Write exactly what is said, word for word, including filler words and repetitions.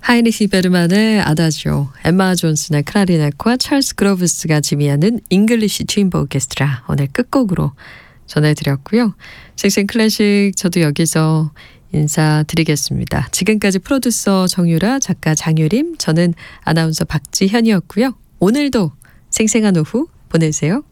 하이리히 베르만의 아다지오, 엠마 존슨의 클라리넷과 찰스 그로브스가 지휘하는 잉글리시 체인버 오케스트라 오늘 끝곡으로 전해드렸고요. 생생 클래식 저도 여기서 인사드리겠습니다. 지금까지 프로듀서 정유라, 작가 장유림, 저는 아나운서 박지현이었고요. 오늘도 생생한 오후 보내세요.